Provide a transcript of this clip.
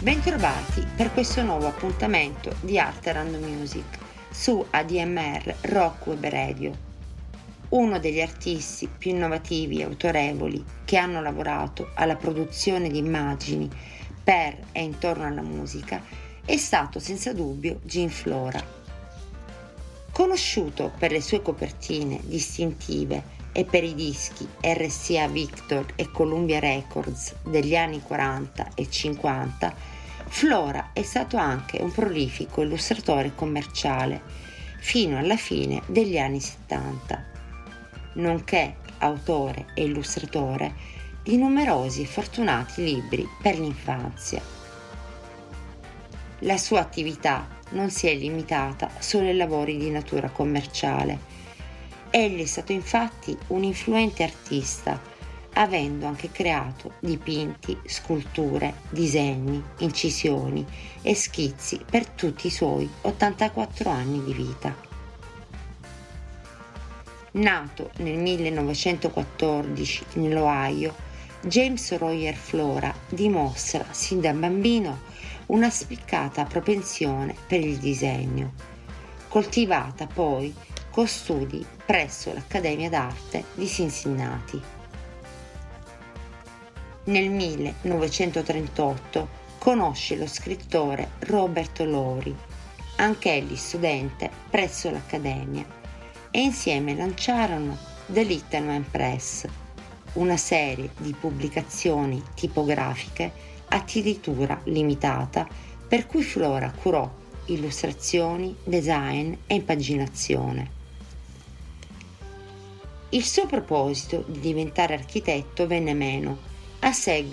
Bentrovati per questo nuovo appuntamento di Arte Random Music su ADMR Rock Web Radio. Uno degli artisti più innovativi e autorevoli che hanno lavorato alla produzione di immagini per e intorno alla musica è stato senza dubbio Jim Flora. Conosciuto per le sue copertine distintive e per i dischi RCA Victor e Columbia Records degli anni 40 e 50, Flora è stato anche un prolifico illustratore commerciale fino alla fine degli anni 70, nonché autore e illustratore di numerosi e fortunati libri per l'infanzia. La sua attività non si è limitata solo ai lavori di natura commerciale. Egli è stato infatti un influente artista, avendo anche creato dipinti, sculture, disegni, incisioni e schizzi per tutti i suoi 84 anni di vita. Nato nel 1914 nell'Ohio, James Royer Flora dimostra sin da bambino una spiccata propensione per il disegno, coltivata poi con studi presso l'Accademia d'Arte di Cincinnati. Nel 1938 conosce lo scrittore Robert Lowry, anch'egli studente presso l'Accademia, e insieme lanciarono The Little Man Press, una serie di pubblicazioni tipografiche addirittura limitata, per cui Flora curò illustrazioni, design e impaginazione. Il suo proposito di diventare architetto venne meno a seguito